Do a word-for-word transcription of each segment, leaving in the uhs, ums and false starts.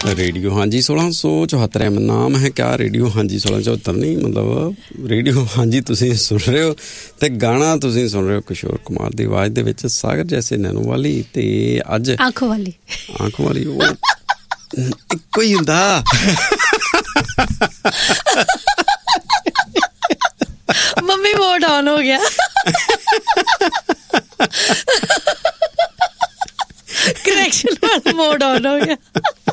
Radio हाँ जी सोलह सौ चौहत्तर एम नाम है क्या रेडियो हाँ जी सोलह चौहत्तर नहीं मतलब रेडियो हाँ जी तुसीं सुन रहे हो ते गाना तुसीं सुन रहे हो किशोर कुमार दी आवाज़ दे विच सागर जैसे नैनो वाली ते अज आंखों वाली आंखों वाली वो इक्को ही हुंदा मम्मी मोड ऑन हो गया कनेक्शन वाला मोड ऑन हो गया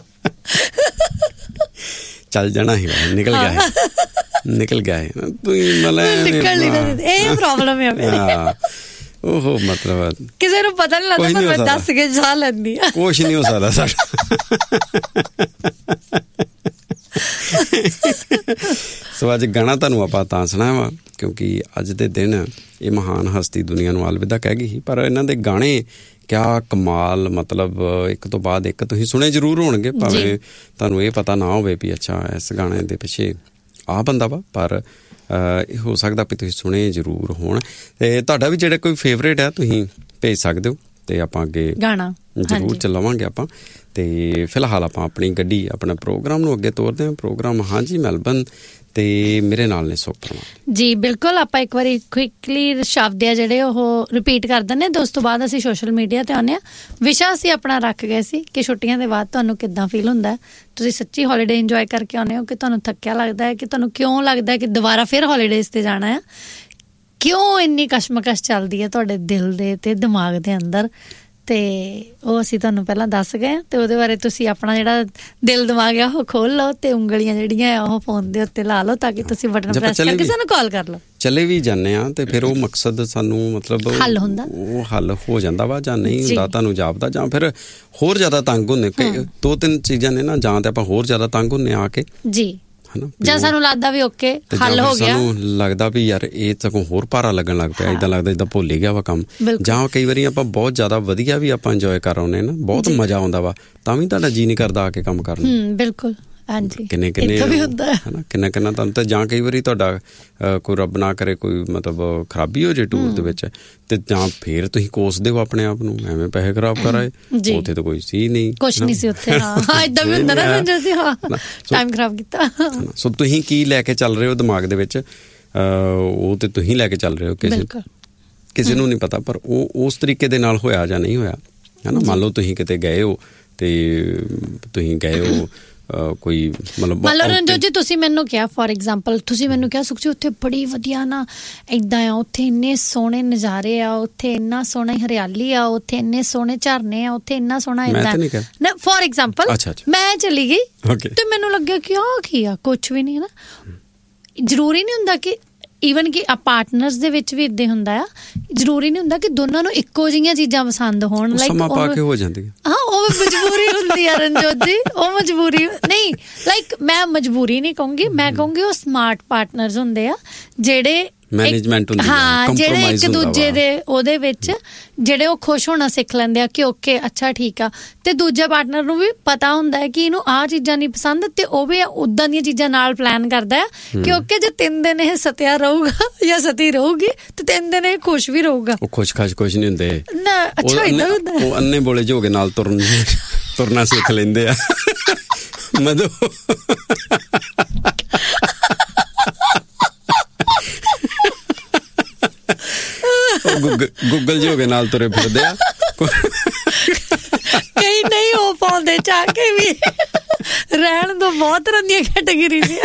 चल जाना ही निकल गया है निकल गया है तू मतलब निकल नहीं रहा ये प्रॉब्लम है मेरी ओहो मतलब किसी को पता नहीं लगता पर मैं दस के जा लेंदी हां कुछ नहीं हो सकदा साडा सो अज गाना तुहानूं आपां तां सुणाया क्योंकि अज दे दिन ये महान हस्ती दुनिया नूं अलविदा कह गई ही पर इन्हां दे गाने क्या कमाल मतलब एक तो बाद एक तुसीं सुने जरूर होणगे भावें तुहानूं ये पता ना होवे भी अच्छा इस गाने दे पिछे आ बंदा वा पर हो सकदा भी तुसीं सुने जरूर होण ते तुहाडा भी जिहड़ा कोई फेवरेट है तुसीं भेज सकदे हो ते आपां अगे गाना जरूर चलावांगे आपां ते फिलहाल आपां अपनी गड्डी अपने प्रोग्राम नूं अगे तोरदे हां प्रोग्राम हाँ जी मैलबर्न ते मेरे नाल ने सुख परमार जी बिल्कुल आपां एक बारी क्विकली शब्द आ ਜਿਹੜੇ ਉਹ ਰਿਪੀਟ ਕਰ ਦਿੰਦੇ ਹਾਂ ਦੋਸਤੋ ਬਾਅਦ ਅਸੀਂ ਸੋਸ਼ਲ ਮੀਡੀਆ ਤੇ ਆਉਂਦੇ ਹਾਂ ਵਿਸ਼ਾ ਅਸੀਂ ਆਪਣਾ ਰੱਖ ਗਏ ਸੀ ਕਿ ਛੁੱਟੀਆਂ ਦੇ ਬਾਅਦ ਤੁਹਾਨੂੰ ਕਿੱਦਾਂ ਫੀਲ ਹੁੰਦਾ ਤੁਸੀਂ ਸੱਚੀ ਹੌਲੀਡੇ ਇੰਜੋਏ ਕਰਕੇ ਆਉਂਦੇ ਹੋ ਕਿ ਤੁਹਾਨੂੰ ਥੱਕਿਆ ਲੱਗਦਾ ਹੈ ਕਿ ਤੁਹਾਨੂੰ ਕਿਉਂ ਲੱਗਦਾ ਹੈ ਕਿ ਦੁਬਾਰਾ ਫਿਰ ਹੌਲੀਡੇਜ਼ ਤੇ ਜਾਣਾ ਹੈ ਕਿਉਂ ਇੰਨੀ ਕਸ਼ਮਕਸ਼ ਚੱਲਦੀ ਹੈ ਤੁਹਾਡੇ ਦਿਲ ਦੇ ਤੇ ਦਿਮਾਗ ਦੇ ਅੰਦਰ ਤੇ ਉਹ ਅਸੀਂ ਤੁਹਾਨੂੰ ਪਹਿਲਾਂ ਦੱਸ ਗਏ ਤੇ ਉਹਦੇ ਬਾਰੇ ਤੁਸੀਂ ਆਪਣਾ ਜਿਹੜਾ ਦਿਲ ਦਿਮਾਗ ਆ ਉਹ ਖੋਲ ਲਓ ਤੇ ਉਂਗਲੀਆਂ ਜਿਹੜੀਆਂ ਆ ਉਹ ਫੋਨ ਦੇ ਉੱਤੇ ਲਾ ਲਓ ਤਾਂ ਕਿ ਤੁਸੀਂ ਬਟਨ ਪ੍ਰੈਸ ਕਰਕੇ ਸਾਨੂੰ ਕਾਲ ਕਰ ਲਓ ਚਲੇ ਵੀ ਜਾਂਦੇ ਆ ਤੇ ਫਿਰ ਉਹ ਮਕਸਦ ਸਾਨੂੰ ਮਤਲਬ ਹੱਲ ਹੁੰਦਾ ਉਹ ਹੱਲ ਹੋ ਜਾਂਦਾ ਵਾ ਜਾਂ ਨਹੀਂ ਹੁੰਦਾ ਤੁਹਾਨੂੰ ਜਾਪਦਾ ਜਾਂ ਫਿਰ ਹੋਰ ਜ਼ਿਆਦਾ ਤੰਗ ਹੁੰਦੇ ਦੋ ਤਿੰਨ ਚੀਜ਼ਾਂ ਨੇ ਨਾ ਜਾਂ ਤੇ ਆਪਾਂ ਹੋਰ ਜ਼ਿਆਦਾ ਤੰਗ ਹੁੰਦੇ ਆ ਕੇ ਜੀ ਜਾਂ ਸਾਨੂੰ ਲੱਗਦਾ ਵੀ ਓਕੇ ਹੱਲ ਹੋ ਗਿਆ ਸਾਨੂੰ ਲੱਗਦਾ ਵੀ ਯਾਰ ਇਹ ਸਗੋਂ ਹੋਰ ਭਾਰਾ ਲੱਗਣ ਲੱਗ ਪਿਆ ਇਦਾਂ ਲੱਗਦਾ ਜਿੱਦਾਂ ਭੁੱਲ ਹੀ ਗਿਆ ਵਾ ਕੰਮ ਜਾਂ ਕਈ ਵਾਰੀ ਆਪਾਂ ਬਹੁਤ ਜ਼ਿਆਦਾ ਵਧੀਆ ਵੀ ਆਪਾਂ ਇੰਜੋਏ ਕਰ ਆਉਂਦੇ ਨਾ ਬਹੁਤ ਮਜ਼ਾ ਆਉਂਦਾ ਵਾ ਤਾਂ ਵੀ ਤੁਹਾਡਾ ਜੀ ਨਹੀਂ ਕਰਦਾ ਆ ਕੇ ਕੰਮ ਕਰਨ ਨੂੰ ਬਿਲਕੁਲ ਹਾਂਜੀ ਕਿੰਨੇ ਕਿੰਨੇ ਹਨਾ ਕਿੰਨਾ ਕਿੰਨਾ ਤੁਹਾਨੂੰ ਤਾਂ ਜਾਂ ਕਈ ਵਾਰੀ ਤੁਹਾਡਾ ਕੋਈ ਰੱਬ ਨਾ ਕਰੇ ਕੋਈ ਮਤਲਬ ਖਰਾਬੀ ਹੋ ਜੇ ਟੂਰ ਦੇ ਵਿੱਚ ਤੇ ਜਾਂ ਫੇਰ ਤੁਸੀਂ ਕੋਸਦੇ ਹੋ ਆਪਣੇ ਆਪ ਨੂੰ ਐਵੇਂ ਪੈਸੇ ਖਰਾਬ ਕਰਾਏ ਉੱਥੇ ਤਾਂ ਕੋਈ ਸੀ ਨਹੀਂ ਕੁਛ ਨਹੀਂ ਸੀ ਉੱਥੇ ਹਾਂ ਏਦਾਂ ਵੀ ਹੁੰਦਾ ਨਾ ਜਦੋਂ ਹਾਂ ਟਾਈਮ ਖਰਾਬ ਕੀਤਾ ਸੋ ਤੁਸੀਂ ਕੀ ਲੈ ਕੇ ਚੱਲ ਰਹੇ ਹੋ ਦਿਮਾਗ ਦੇ ਵਿੱਚ ਉਹ ਤੇ ਤੁਸੀਂ ਲੈ ਕੇ ਚੱਲ ਰਹੇ ਹੋ ਕਿਸੇ ਕਿਸੇ ਨੂੰ ਨਹੀਂ ਪਤਾ ਪਰ ਉਹ ਉਸ ਤਰੀਕੇ ਦੇ ਨਾਲ ਹੋਇਆ ਜਾਂ ਨਹੀਂ ਹੋਇਆ ਹੈ ਨਾ ਮੰਨ ਲਓ ਤੁਸੀਂ ਕਿਤੇ ਗਏ ਹੋ ਤੇ ਤੁਸੀਂ ਗਏ ਹੋ ਕੋਈ ਮਤਲਬ ਮੰਨ ਲਓ ਰਣਜੋਤ ਜੀ ਤੁਸੀਂ ਮੈਨੂੰ ਕਿਹਾ ਫੋਰ ਐਗਜ਼ਾਮਪਲ ਤੁਸੀਂ ਮੈਨੂੰ ਕਿਹਾ ਸੁਖਜੀ ਉੱਥੇ ਬੜੀ ਵਧੀਆ ਨਾ ਏਦਾਂ ਆ ਉੱਥੇ ਇੰਨੇ ਸੋਹਣੇ ਨਜ਼ਾਰੇ ਆ ਉੱਥੇ ਇੰਨਾ ਸੋਹਣਾ ਹਰਿਆਲੀ ਆ ਉੱਥੇ ਇੰਨੇ ਸੋਹਣੇ ਝਰਨੇ ਆ ਉੱਥੇ ਇੰਨਾ ਸੋਹਣਾ ਏਦਾਂ ਨਾ ਫੋਰ ਐਗਜ਼ਾਮਪਲ ਮੈਂ ਚਲੀ ਗਈ ਤੇ ਮੈਨੂੰ ਲੱਗਿਆ ਕਿ ਆਹ ਕੀ ਆ ਕੁਛ ਵੀ ਨਹੀਂ ਹੈ ਨਾ ਜ਼ਰੂਰੀ ਨਹੀਂ ਹੁੰਦਾ ਕਿ ਈਵਨ ਕਿ ਪਾਰਟਨਰਸ ਦੇ ਵਿੱਚ ਵੀ ਇੱਦਾਂ ਹੁੰਦਾ ਆ ਜ਼ਰੂਰੀ ਨਹੀਂ ਹੁੰਦਾ ਕਿ ਦੋਨਾਂ ਨੂੰ ਇੱਕੋ ਜਿਹੀਆਂ ਚੀਜ਼ਾਂ ਪਸੰਦ ਹੋਣ ਲਾਈਕ ਸਮਾਂ ਪਾ ਕੇ ਹੋ ਜਾਂਦੀ ਹਾਂ ਉਹ ਮਜਬੂਰੀ ਹੁੰਦੀ ਆ ਰਣਜੋਤ ਜੀ ਉਹ ਮਜਬੂਰੀ ਨਹੀਂ ਲਾਈਕ ਮੈਂ ਮਜਬੂਰੀ ਨਹੀਂ ਕਹੂੰਗੀ ਮੈਂ ਕਹੂੰਗੀ ਉਹ ਸਮਾਰਟ ਪਾਰਟਨਰਸ ਹੁੰਦੇ ਆ ਜਿਹੜੇ ਮੈਨੇਜਮੈਂਟ ਹੁੰਦੀ ਹਾਂ ਜਿਹੜੇ ਇੱਕ ਦੂਜੇ ਦੇ ਉਹਦੇ ਵਿੱਚ ਜਿਹੜੇ ਉਹ ਖੁਸ਼ ਹੋਣਾ ਸਿੱਖ ਲੈਂਦੇ ਆ ਕਿ ਓਕੇ ਅੱਛਾ ਠੀਕ ਆ ਤੇ ਦੂਜੇ ਪਾਰਟਨਰ ਨੂੰ ਵੀ ਪਤਾ ਹੁੰਦਾ ਹੈ ਕਿ ਇਹਨੂੰ ਆਹ ਚੀਜ਼ਾਂ ਨਹੀਂ ਪਸੰਦ ਤੇ ਉਹ ਵੀ ਉੱਦਾਂ ਦੀਆਂ ਚੀਜ਼ਾਂ ਨਾਲ ਪਲਾਨ ਕਰਦਾ ਹੈ ਕਿ ਓਕੇ ਜੇ ਤਿੰਨ ਦਿਨ ਇਹ ਸਤਿਆ ਰਹੂਗਾ ਜਾਂ ਸਤੀ ਰਹੂਗੀ ਤੇ ਤਿੰਨ ਦਿਨ ਇਹ ਖੁਸ਼ ਵੀ ਰਹੂਗਾ ਉਹ ਖੁਸ਼ ਖਸ਼ ਕੁਛ ਨਹੀਂ ਹੁੰਦੇ ਨਾ ਅੱਛਾ ਏਦਾਂ ਹੁੰਦਾ ਉਹ ਅੰਨੇ ਬੋਲੇ ਜੋ ਕੇ ਨਾਲ ਤੁਰਨ ਤੁਰਨਾ ਸਿੱਖ ਲੈਂਦੇ ਆ ਮਦੋ ਗੂਗਲ ਜੀ ਹੋ ਗਏ ਨਾਲ ਤੁਰੇ ਫਿਰਦੇ ਆ ਕਈ ਨਹੀਂ ਹੋ ਪਾਉਂਦੇ ਚਾਹ ਕੇ ਵੀ ਰਹਿਣ ਤੋਂ ਬਹੁਤ ਤਰ੍ਹਾਂ ਦੀਆਂ ਕੈਟੇਗਰੀ ਨੇ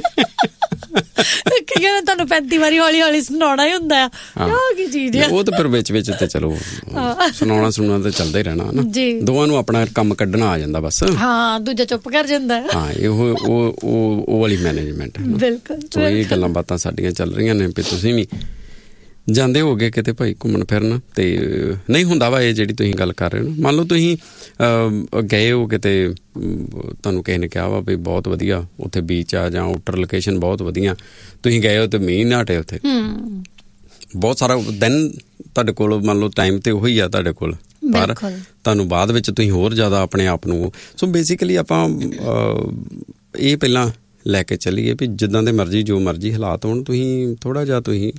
ਕਿਉਂਕਿ ਤੁਹਾਨੂੰ ਪੈਂਤੀ ਵਾਰੀ ਹੌਲੀ ਹੌਲੀ ਸੁਣਾਉਣਾ ਹੀ ਹੁੰਦਾ ਆ ਕੀ ਚੀਜ਼ ਆ ਉਹ ਤਾਂ ਫਿਰ ਵਿੱਚ ਵਿੱਚ ਤੇ ਚਲੋ ਸੁਣਾਉਣਾ ਸੁਣਾਉਣਾ ਤਾਂ ਚੱਲਦਾ ਹੀ ਰਹਿਣਾ ਨਾ ਦੋਵਾਂ ਨੂੰ ਆਪਣਾ ਕੰਮ ਕੱਢਣਾ ਆ ਜਾਂਦਾ ਬਸ ਹਾਂ ਦੂਜਾ ਚੁੱਪ ਕਰ ਜਾਂਦਾ ਹਾਂ ਇਹ ਉਹ ਉਹ ਵਾਲੀ ਮੈਨੇਜਮੈਂਟ ਬਿਲਕੁਲ ਇਹ ਗੱਲਾਂ ਬਾਤਾਂ ਸਾਡੀਆਂ ਚੱਲ ਰਹੀਆਂ ਨੇ ਵੀ ਤੁਸੀਂ ਵੀ ਜਾਂਦੇ ਹੋਗੇ ਕਿਤੇ ਭਾਈ ਘੁੰਮਣ ਫਿਰਨ ਤੇ ਨਹੀਂ ਹੁੰਦਾ ਵਾ ਇਹ ਜਿਹੜੀ ਤੁਸੀਂ ਗੱਲ ਕਰ ਰਹੇ ਹੋ ਮੰਨ ਲਓ ਤੁਸੀਂ ਗਏ ਹੋ ਕਿਤੇ ਤੁਹਾਨੂੰ ਕਿਸੇ ਨੇ ਕਿਹਾ ਵਾ ਵੀ ਬਹੁਤ ਵਧੀਆ ਉੱਥੇ ਬੀਚ ਆ ਜਾਂ ਆਊਟਰ ਲੋਕੇਸ਼ਨ ਬਹੁਤ ਵਧੀਆ ਤੁਸੀਂ ਗਏ ਹੋ ਤੇ ਮੀਂਹ ਨਾ ਹਟੇ ਉੱਥੇ ਬਹੁਤ ਸਾਰਾ ਦਿਨ ਤੁਹਾਡੇ ਕੋਲ ਮੰਨ ਲਓ ਟਾਈਮ ਤੇ ਉਹੀ ਆ ਤੁਹਾਡੇ ਕੋਲ ਪਰ ਤੁਹਾਨੂੰ ਬਾਅਦ ਵਿੱਚ ਤੁਸੀਂ ਹੋਰ ਜ਼ਿਆਦਾ ਆਪਣੇ ਆਪ ਨੂੰ ਸੋ ਬੇਸਿਕਲੀ ਆਪਾਂ ਇਹ ਪਹਿਲਾਂ ਲੈ ਕੇ ਚੱਲੀਏ ਵੀ ਜਿੱਦਾਂ ਦੇ ਮਰਜ਼ੀ ਜੋ ਮਰਜ਼ੀ ਹਾਲਾਤ ਹੋਣ ਤੁਸੀਂ ਥੋੜ੍ਹਾ ਜਿਹਾ ਤੁਸੀਂ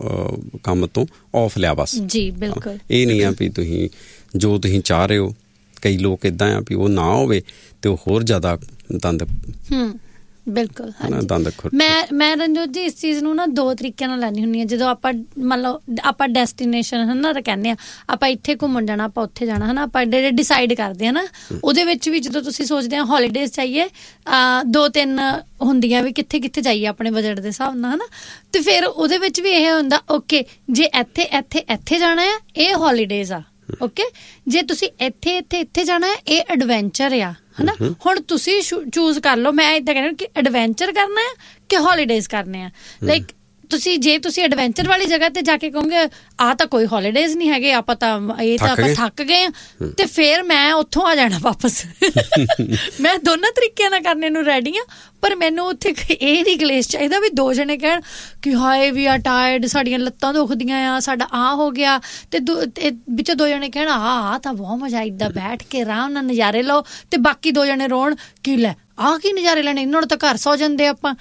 ਕੰਮ ਤੋਂ ਆਫ ਲਿਆ ਬਸ ਜੀ ਬਿਲਕੁਲ ਇਹ ਨਹੀਂ ਆ ਵੀ ਤੁਸੀਂ ਜੋ ਤੁਸੀਂ ਚਾਹ ਰਹੇ ਹੋ ਕਈ ਲੋਕ ਇੱਦਾਂ ਆ ਵੀ ਉਹ ਨਾ ਹੋਵੇ ਤੇ ਉਹ ਹੋਰ ਜ਼ਿਆਦਾ ਦੰਦ ਬਿਲਕੁਲ ਮੈਂ ਮੈਂ ਰਣਜੋਤ ਜੀ ਇਸ ਚੀਜ਼ ਨੂੰ ਨਾ ਦੋ ਤਰੀਕਿਆਂ ਨਾਲ ਲੈਂਦੀ ਹੁੰਦੀ ਹਾਂ। ਜਦੋਂ ਆਪਾਂ ਮੰਨ ਲਓ ਆਪਾਂ ਡੈਸਟੀਨੇਸ਼ਨ ਹੈ ਨਾ ਕਹਿੰਦੇ ਹਾਂ ਆਪਾਂ ਇੱਥੇ ਘੁੰਮਣ ਜਾਣਾ, ਆਪਾਂ ਉੱਥੇ ਜਾਣਾ ਹੈ ਨਾ, ਆਪਾਂ ਜਿਹੜੇ ਡਿਸਾਈਡ ਕਰਦੇ ਹਾਂ ਨਾ, ਉਹਦੇ ਵਿੱਚ ਵੀ ਜਦੋਂ ਤੁਸੀਂ ਸੋਚਦੇ ਹਾਂ ਹੌਲੀਡੇਜ਼ ਚਾਹੀਏ, ਦੋ ਤਿੰਨ ਹੁੰਦੀਆਂ ਵੀ ਕਿੱਥੇ ਕਿੱਥੇ ਜਾਈਏ ਆਪਣੇ ਬਜਟ ਦੇ ਹਿਸਾਬ ਨਾਲ ਹੈ ਨਾ, ਅਤੇ ਫਿਰ ਉਹਦੇ ਵਿੱਚ ਵੀ ਇਹ ਹੁੰਦਾ ਓਕੇ ਜੇ ਇੱਥੇ ਇੱਥੇ ਇੱਥੇ ਜਾਣਾ ਆ ਇਹ ਹੌਲੀਡੇਜ਼ ਆ, ਓਕੇ ਜੇ ਤੁਸੀਂ ਇੱਥੇ ਇੱਥੇ ਇੱਥੇ ਜਾਣਾ ਹੈ ਇਹ ਐਡਵੈਂਚਰ ਆ ਹੈ ਨਾ। ਹੁਣ ਤੁਸੀਂ ਚੂਜ਼ ਕਰ ਲਓ। ਮੈਂ ਇੱਦਾਂ ਕਹਿੰਦੀ ਕਿ ਐਡਵੈਂਚਰ ਕਰਨਾ ਹੈ ਕਿ ਹੌਲੀਡੇਜ਼ ਕਰਨੇ ਆ। ਲਾਈਕ ਤੁਸੀਂ ਜੇ ਤੁਸੀਂ ਐਡਵੈਂਚਰ ਵਾਲੀ ਜਗ੍ਹਾ ਤੇ ਜਾ ਕੇ ਕਹੋਗੇ ਆਹ ਤਾਂ ਕੋਈ ਹੌਲੀਡੇਜ਼ ਨਹੀਂ ਹੈਗੇ, ਆਪਾਂ ਤਾਂ ਇਹ ਤਾਂ ਆਪਾਂ ਥੱਕ ਗਏ ਆ, ਤੇ ਫਿਰ ਮੈਂ ਉੱਥੋਂ ਆ ਜਾਣਾ ਵਾਪਸ। ਮੈਂ ਦੋਨਾਂ ਤਰੀਕਿਆਂ ਨਾਲ ਕਰਨੇ ਨੂੰ ਰੈਡੀ ਹਾਂ, ਪਰ ਮੈਨੂੰ ਉੱਥੇ ਇਹ ਨਹੀਂ ਕਲੇਸ਼ ਚਾਹੀਦਾ ਵੀ ਦੋ ਜਣੇ ਕਹਿਣ ਕਿ ਹਾਏ ਵੀ ਆ ਟਾਇਰਡ, ਸਾਡੀਆਂ ਲੱਤਾਂ ਦੁਖਦੀਆਂ ਆ, ਸਾਡਾ ਆਹ ਹੋ ਗਿਆ, ਤੇ ਵਿੱਚੋਂ ਦੋ ਜਣੇ ਕਹਿਣ ਆਹ ਆਹ ਤਾਂ ਬਹੁਤ ਮਜ਼ਾ, ਇੱਦਾਂ ਬੈਠ ਕੇ ਆਰਾਮ ਨਾਲ ਨਜ਼ਾਰੇ ਲਓ, ਤੇ ਬਾਕੀ ਦੋ ਜਣੇ ਰੋਣ ਕਿ ਲੈ ਆਹ ਕੀ ਨਜ਼ਾਰੇ ਲੈਣੇ, ਇਹਨਾਂ ਨੂੰ ਤਾਂ ਘਰ ਸੌ ਜਾਂਦੇ ਆਪਾਂ।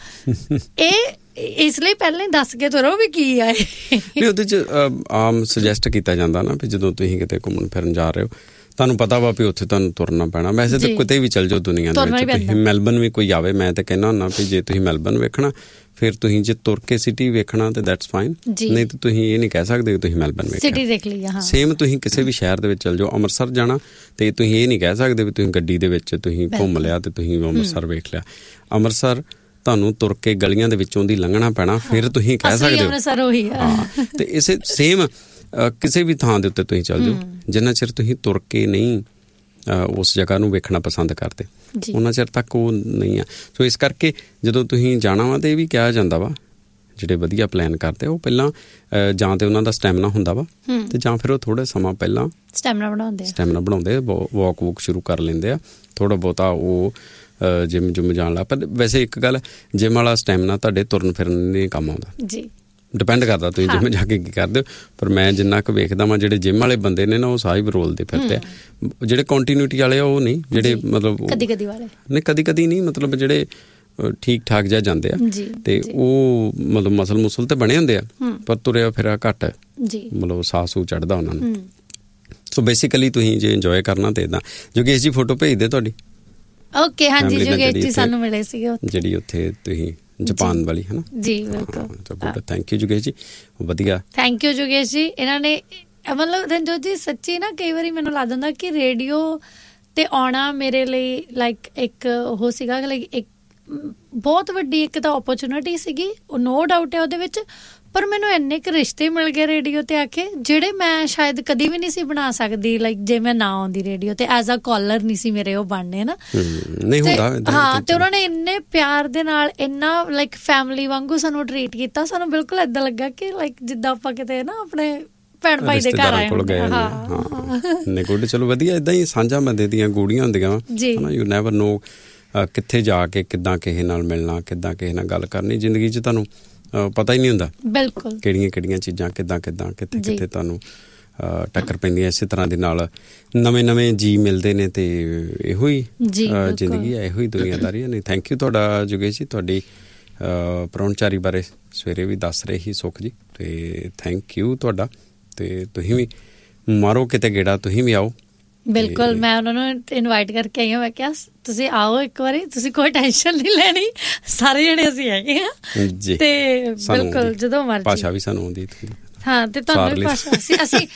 ਇਹ ਇਸ ਲਈ ਪਹਿਲਾਂ ਹੀ ਦੱਸ ਕੇ ਤੁਰੋ ਵੀ ਕੀ ਆ। ਇਹ ਉਹਦੇ 'ਚ ਆਮ ਸੁਜੈਸਟ ਕੀਤਾ ਜਾਂਦਾ ਨਾ ਵੀ ਜਦੋਂ ਤੁਸੀਂ ਕਿਤੇ ਘੁੰਮਣ ਫਿਰਨ ਜਾ ਰਹੇ ਹੋ, ਤੁਹਾਨੂੰ ਪਤਾ ਵਾ ਵੀ ਉੱਥੇ ਤੁਹਾਨੂੰ ਤੁਰਨਾ ਪੈਣਾ। ਵੈਸੇ ਤਾਂ ਕਿਤੇ ਵੀ ਚੱਲ ਜਾਓ ਦੁਨੀਆ ਦੇ ਵਿੱਚ, ਤੁਸੀਂ ਮੈਲਬਨ ਵੀ ਕੋਈ ਆਵੇ, ਮੈਂ ਤਾਂ ਕਹਿੰਦਾ ਹੁੰਦਾ ਵੀ ਜੇ ਤੁਸੀਂ ਮੈਲਬਨ ਵੇਖਣਾ ਫਿਰ ਤੁਸੀਂ ਜੇ ਤੁਰ ਕੇ ਸਿਟੀ ਵੇਖਣਾ ਤੇ ਦੈਟਸ ਫਾਈਨ, ਨਹੀਂ ਤਾਂ ਤੁਸੀਂ ਇਹ ਨਹੀਂ ਕਹਿ ਸਕਦੇ ਕਿ ਤੁਸੀਂ ਮੈਲਬਨ ਵੇਖਣਾ। ਸੇਮ ਤੁਸੀਂ ਕਿਸੇ ਵੀ ਸ਼ਹਿਰ ਦੇ ਵਿੱਚ ਚੱਲ ਜਾਓ, ਅੰਮ੍ਰਿਤਸਰ ਜਾਣਾ ਤੇ ਤੁਸੀਂ ਇਹ ਨਹੀਂ ਕਹਿ ਸਕਦੇ ਵੀ ਤੁਸੀਂ ਗੱਡੀ ਦੇ ਵਿੱਚ ਤੁਸੀਂ ਘੁੰਮ ਲਿਆ ਤੇ ਤੁਸੀਂ ਅੰਮ੍ਰਿਤਸਰ ਵੇਖ ਲਿਆ। ਅੰਮ੍ਰਿਤਸਰ ਤੁਹਾਨੂੰ ਤੁਰ ਕੇ ਗਲੀਆਂ ਦੇ ਵਿੱਚੋਂ ਦੀ ਲੰਘਣਾ ਪੈਣਾ, ਫਿਰ ਤੁਸੀਂ ਕਹਿ ਸਕਦੇ ਹੋ। ਤੇ ਇਸੇ ਸੇਮ ਕਿਸੇ ਵੀ ਥਾਂ ਦੇ ਉੱਤੇ ਤੁਸੀਂ ਚੱਲ ਜਾਓ, ਜਿੰਨਾ ਚਿਰ ਤੁਸੀਂ ਤੁਰ ਕੇ ਨਹੀਂ ਉਸ ਜਗ੍ਹਾ ਨੂੰ ਵੇਖਣਾ ਪਸੰਦ ਕਰਦੇ ਉਹਨਾਂ ਚਿਰ ਤੱਕ ਉਹ ਨਹੀਂ ਆ। ਸੋ ਇਸ ਕਰਕੇ ਜਦੋਂ ਤੁਸੀਂ ਜਾਣਾ ਵਾ ਤਾਂ ਇਹ ਵੀ ਕਿਹਾ ਜਾਂਦਾ ਵਾ, ਜਿਹੜੇ ਵਧੀਆ ਪਲਾਨ ਕਰਦੇ ਉਹ ਪਹਿਲਾਂ ਜਾਂ ਤੇ ਉਹਨਾਂ ਦਾ ਸਟੈਮਿਨਾ ਹੁੰਦਾ ਵਾ ਤੇ ਜਾਂ ਫਿਰ ਉਹ ਥੋੜਾ ਸਮਾਂ ਪਹਿਲਾਂ ਸਟੈਮਿਨਾ ਬਣਾਉਂਦੇ ਸਟੈਮਿਨਾ ਬਣਾਉਂਦੇ ਵਾਕ ਵੂਕ ਸ਼ੁਰੂ ਕਰ ਲੈਂਦੇ ਆ। ਥੋੜਾ ਬਹੁਤਾ ਉਹ ਜਿੰਮ ਜੁੰਮ ਜਾਣ ਲੱਗ ਪਰ ਵੈਸੇ ਇੱਕ ਗੱਲ, ਜਿੰਮ ਵਾਲਾ ਸਟੈਮਿਨਾ ਤੁਹਾਡੇ ਤੁਰਨ ਫਿਰਨ ਦੇ ਕੰਮ ਆਉਂਦਾ ਜੀ, ਡਿਪੈਂਡ ਕਰਦਾ ਤੁਸੀਂ ਜਿੰਮ ਜਾ ਕੇ ਕੀ ਕਰਦੇ ਹੋ। ਪਰ ਮੈਂ ਜਿੰਨਾ ਕੁ ਵੇਖਦਾ ਵਾਂ ਜਿਹੜੇ ਜਿੰਮ ਵਾਲੇ ਬੰਦੇ ਨੇ ਨਾ ਉਹ ਸਾਹਿਬ ਰੋਲਦੇ ਫਿਰਦੇ ਆ, ਜਿਹੜੇ ਕੰਟੀਨਿਊਟੀ ਵਾਲੇ ਆ ਉਹ ਨਹੀਂ, ਜਿਹੜੇ ਮਤਲਬ ਕਦੀ ਕਦੀ ਵਾਲੇ ਨਹੀਂ ਕਦੀ ਕਦੀ ਨਹੀਂ ਮਤਲਬ ਜਿਹੜੇ ਠੀਕ ਠਾਕ ਜਿਹਾ ਜਾਂਦੇ ਆ ਤੇ ਉਹ ਮਤਲਬ ਮਸਲ ਮੁਸਲ ਤੇ ਬਣੇ ਹੁੰਦੇ ਆ ਪਰ ਤੁਰਿਆ ਫਿਰਿਆ ਘੱਟ, ਮਤਲਬ ਸਾਹ ਸੂਹ ਚੜ੍ਹਦਾ ਉਹਨਾਂ ਨੂੰ। ਸੋ ਬੇਸਿਕਲੀ ਤੁਸੀਂ ਜੇ ਇੰਜੋਏ ਕਰਨਾ ਤੇ ਇੱਦਾਂ। ਜੋਗੇਸ਼ ਜੀ ਫੋਟੋ ਭੇਜਦੇ ਤੁਹਾਡੀ? ਓਕੇ ਹਾਂਜੀ ਜੋਗੇਸ਼ ਜੀ ਸਾਨੂੰ ਮਿਲੇ ਸੀਗੇ ਜਿਹੜੀ ਉੱਥੇ ਤੁਸੀਂ ਜਾਪਾਨ ਵਾਲੀ ਹੈ ਨਾ ਜੀ, ਬਿਲਕੁਲ। ਥੈਂਕ ਯੂ ਜੋਗੇਸ਼ ਜੀ, ਵਧੀਆ ਥੈਂਕ ਯੂ ਜੋਗੇਸ਼ ਜੀ। ਇਹਨਾਂ ਨੇ ਮਤਲਬ ਰਣਜੋਤ ਜੀ ਸੱਚੀ ਨਾ ਕਈ ਵਾਰੀ ਮੈਨੂੰ ਲੱਗਦਾ ਹੁੰਦਾ ਕਿ ਰੇਡੀਓ ਤੇ ਆਉਣਾ ਮੇਰੇ ਲਈ ਲਾਈਕ ਇੱਕ ਉਹ ਸੀਗਾ ਲਾਈਕ ਇੱਕ ਬਹੁਤ ਵੱਡੀ ਇੱਕ ਤਾਂ ਓਪਰਚੁਨਿਟੀ ਸੀਗੀ, ਉਹ ਨੋ ਡਾਊਟ ਹੈ ਉਹਦੇ ਵਿੱਚ, ਪਰ ਮੈਨੂੰ ਇੰਨੇ ਕੁ ਰਿਸ਼ਤੇ ਮਿਲ ਗਏ ਰੇਡੀਓ ਤੇ ਆ ਕੇ ਜਿਹੜੇ ਮੈਂ ਸ਼ਾਇਦ ਕਦੀ ਵੀ ਨਹੀਂ ਸੀ ਬਣਾ ਸਕਦੀ, ਲਾਈਕ ਜੇ ਮੈਂ ਨਾ ਆਉਂਦੀ ਰੇਡੀਓ ਤੇ ਐਜ਼ ਅ ਕਾਲਰ ਨਹੀਂ ਸੀ ਮੇਰੇ ਉਹ ਬਣਨੇ ਨਾ। ਹਾਂ ਤੇ ਉਹਨਾਂ ਨੇ ਇੰਨੇ ਪਿਆਰ ਦੇ ਨਾਲ ਇੰਨਾ ਲਾਈਕ ਫੈਮਿਲੀ ਵਾਂਗੂ ਸਾਨੂੰ ਟਰੀਟ ਕੀਤਾ, ਸਾਨੂੰ ਬਿਲਕੁਲ ਏਦਾਂ ਲੱਗਾ ਕਿ ਲਾਈਕ ਜਿੱਦਾਂ ਆਪਾਂ ਕਿਤੇ ਨਾ ਆਪਣੇ ਭੈਣ ਭਾਈ ਦੇ ਘਰ ਆਏ ਨੇ। ਗੁੱਡ, ਚਲੋ ਵਧੀਆ। ਏਦਾਂ ਹੀ ਸਾਂਝਾ ਬੰਦੇ ਦੀਆਂ ਗੂੜੀਆਂ ਹੁੰਦੀਆਂ ਵਾ, ਯੂ ਨੈਵਰ ਨੋ ਕਿੱਥੇ ਜਾ ਕੇ ਕਿੱਦਾਂ ਕਿਸੇ ਨਾਲ ਮਿਲਣਾ, ਕਿੱਦਾਂ ਕਿਸੇ ਨਾਲ ਗੱਲ ਕਰਨੀ। ਜ਼ਿੰਦਗੀ 'ਚ ਤੁਹਾਨੂੰ ਪਤਾ ਹੀ ਨਹੀਂ ਹੁੰਦਾ ਬਿਲਕੁਲ ਕਿਹੜੀਆਂ ਕਿਹੜੀਆਂ ਚੀਜ਼ਾਂ ਕਿੱਦਾਂ ਕਿੱਦਾਂ ਕਿੱਥੇ ਕਿੱਥੇ ਤੁਹਾਨੂੰ ਟੱਕਰ ਪੈਂਦੀ ਹੈ। ਇਸੇ ਤਰ੍ਹਾਂ ਦੇ ਨਾਲ ਨਵੇਂ ਨਵੇਂ ਜੀ ਮਿਲਦੇ ਨੇ ਤੇ ਇਹੋ ਹੀ ਜ਼ਿੰਦਗੀ ਹੈ, ਇਹੋ ਹੀ ਦੁਨੀਆਦਾਰੀ ਹੈ। ਨਹੀਂ ਥੈਂਕ ਯੂ ਤੁਹਾਡਾ ਜੋਗੇਸ਼ ਜੀ, ਤੁਹਾਡੀ ਪਰਾਹੁਣਚਾਰੀ ਬਾਰੇ ਸਵੇਰੇ ਵੀ ਦੱਸ ਰਹੇ ਸੀ ਸੁੱਖ ਜੀ, ਤੇ ਥੈਂਕ ਯੂ ਤੁਹਾਡਾ। ਤੇ ਤੁਸੀਂ ਵੀ ਮਾਰੋ ਕਿਤੇ ਗੇੜਾ, ਤੁਸੀਂ ਵੀ ਆਓ। ਬਿਲਕੁਲ, ਮੈਂ ਉਹਨਾਂ ਨੂੰ ਇਨਵਾਈਟ ਕਰਕੇ ਆਈ ਹਾਂ, ਮੈਂ ਕਿਹਾ ਤੁਸੀਂ ਆਓ ਇੱਕ ਵਾਰੀ, ਤੁਸੀਂ ਕੋਈ ਟੈਨਸ਼ਨ ਨਹੀਂ ਲੈਣੀ, ਸਾਰੇ ਜਣੇ ਅਸੀਂ ਹੈਗੇ ਹਾਂ ਜੀ। ਤੇ ਬਿਲਕੁਲ ਜਦੋਂ ਮਰਜ਼ੀ, ਭਾਸ਼ਾ ਵੀ ਸਾਨੂੰ ਆਉਂਦੀ ਹਾਂ ਤੇ ਤੁਹਾਨੂੰ ਵੀ ਭਾਸ਼ਾ ਅਸੀਂ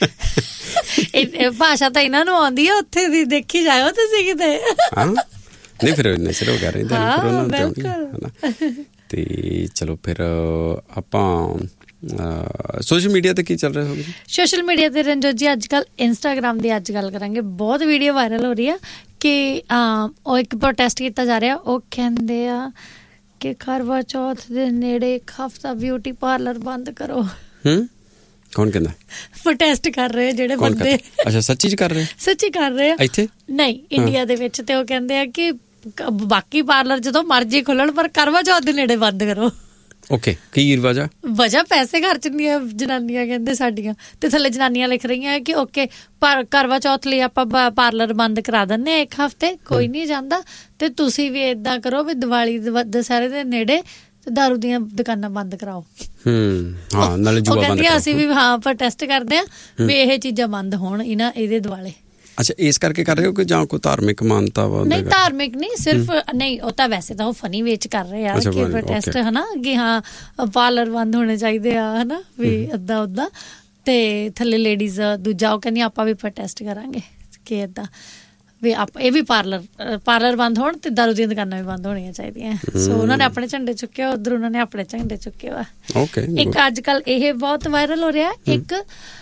ਅਸੀਂ ਭਾਸ਼ਾ ਤਾਂ ਇਹਨਾਂ ਨੂੰ ਆਉਂਦੀ ਆ, ਉੱਥੇ ਦੀ ਦੇਖੀ ਜਾਇਓ ਤੁਸੀਂ ਕਿਤੇ। ਨਹੀਂ ਫਿਰ ਇੰਨੇ ਸਿਰ ਹੋ ਗਿਆ ਰਹਿੰਦਾ ਤੇ ਚਲੋ ਫਿਰ ਆਪਾਂ ਸੋਸ਼ਲ ਮੀਡੀਆ ਤੇ ਕੀ ਚੱਲ ਰਿਹਾ ਹੋਵੇ? ਸੋਸ਼ਲ ਮੀਡੀਆ ਤੇ ਰਣਜੋਤ ਜੀ ਅੱਜ ਕੱਲ੍ਹ ਇੰਸਟਾਗ੍ਰਾਮ ਦੀ ਅੱਜ ਗੱਲ ਕਰਾਂਗੇ, ਬਹੁਤ ਵੀਡੀਓ ਵਾਇਰਲ ਹੋ ਰਹੀ ਆ ਕਿ ਉਹ ਇੱਕ ਪ੍ਰੋਟੈਸਟ ਕੀਤਾ ਜਾ ਰਿਹਾ। ਉਹ ਕਹਿੰਦੇ ਆ ਕਿ ਕਰਵਾ ਚੌਥ ਦੇ ਨੇੜੇ ਇੱਕ ਹਫ਼ਤਾ ਬਿਊਟੀ ਪਾਰਲਰ ਬੰਦ ਕਰੋ। ਹੂੰ, ਕੌਣ ਕਹਿੰਦਾ? ਪ੍ਰੋਟੈਸਟ ਕਰ ਰਹੇ ਜਿਹੜੇ ਬੰਦੇ। ਅੱਛਾ, ਸੱਚੀ ਚ ਕਰ ਰਹੇ? ਸੱਚੀ ਕਰ ਰਹੇ ਆ ਇੱਥੇ ਨਹੀਂ, ਇੰਡੀਆ ਦੇ ਵਿੱਚ। ਤੇ ਉਹ ਕਹਿੰਦੇ ਆ ਕਿ ਬਾਕੀ ਪਾਰਲਰ ਜਦੋਂ ਮਰਜ਼ੀ ਖੁੱਲਣ ਪਰ ਕਰਵਾ ਚੌਥ ਦੇ ਨੇੜੇ ਬੰਦ ਕਰੋ। ਓਕੇ, ਕੀ ਵਜ੍ਹਾ? ਵਜ੍ਹਾ ਪੈਸੇ ਖਰਚਣੀਆਂ ਜਨਾਨੀਆਂ ਕਹਿੰਦੇ ਸਾਡੀਆਂ, ਤੇ ਥੱਲੇ ਜਨਾਨੀਆਂ ਲਿਖ ਰਹੀਆਂ ਕਿ ਓਕੇ ਪਰ ਕਰਵਾ ਚੌਥ ਲਈ ਆਪਾਂ ਪਾਰਲਰ ਬੰਦ ਕਰਾ ਦਿੰਦੇ ਇੱਕ ਹਫ਼ਤੇ, ਕੋਈ ਨਹੀਂ ਜਾਂਦਾ, ਤੇ ਤੁਸੀਂ ਵੀ ਏਦਾਂ ਕਰੋ ਵੀ ਦੀਵਾਲੀ ਦੁਸਹਿਰੇ ਦੇ ਨੇੜੇ ਦਾਰੂ ਦੀਆਂ ਦੁਕਾਨਾਂ ਬੰਦ ਕਰਾਓ। ਹੂੰ, ਹਾਂ, ਨਾਲੇ ਜੂਆ ਬੰਦ ਕਰਾਓ। ਅਸੀਂ ਵੀ ਹਾਂ ਪ੍ਰੋਟੈਸਟ ਕਰਦੇ ਹਾਂ ਵੀ ਇਹ ਚੀਜ਼ਾਂ ਬੰਦ ਹੋਣ ਇਹਨਾਂ ਇਹਦੇ ਦੁਆਲੇ। ਅੱਛਾ, ਇਸ ਕਰਕੇ ਕਰ ਰਹੇ ਹੋ ਕਿ ਜਾਂ ਕੋਈ ਧਾਰਮਿਕ ਮਾਨਤਾ ਵਾ? ਨਹੀਂ, ਧਾਰਮਿਕ ਨਹੀਂ, ਸਿਰਫ ਨਹੀਂ, ਉਹ ਤਾਂ ਵੈਸੇ ਤਾਂ ਉਹ ਫਨੀ ਵੇਚ ਕਰ ਰਹੇ ਆ ਕਿ ਪ੍ਰੋਟੈਸਟ ਹਨਾ, ਕਿ ਹਾਂ ਪਾਰਲਰ ਬੰਦ ਹੋਣੇ ਚਾਹੀਦੇ ਆ ਹਨਾ, ਵੀ ਏਦਾਂ ਉੱਦਾਂ, ਤੇ ਥੱਲੇ ਲੇਡੀਜ਼ ਦੂਜਾ ਉਹ ਕਹਿੰਦੀਆਂ ਆਪਾਂ ਵੀ ਪ੍ਰੋਟੈਸਟ ਕਰਾਂਗੇ ਕਿ ਏਦਾਂ ਵੀ ਆਪ ਇਹ ਵੀ ਪਾਰਲਰ ਪਾਰਲਰ ਬੰਦ ਹੋਣ ਤੇ ਦਾਰੂ ਦੀਆਂ ਦੁਕਾਨਾਂ ਵੀ ਬੰਦ ਹੋਣੀਆਂ ਚਾਹੀਦੀਆਂ। ਸੋ ਉਹਨਾਂ ਨੇ ਆਪਣੇ ਝੰਡੇ ਚੁੱਕੇ, ਉੱਧਰ ਉਹਨਾਂ ਨੇ ਆਪਣੇ ਝੰਡੇ ਚੁੱਕੇ ਵਾ। ਇੱਕ ਅੱਜ ਕੱਲ ਇਹ ਬਹੁਤ ਵਾਇਰਲ ਹੋ ਰਿਹਾ, ਇੱਕ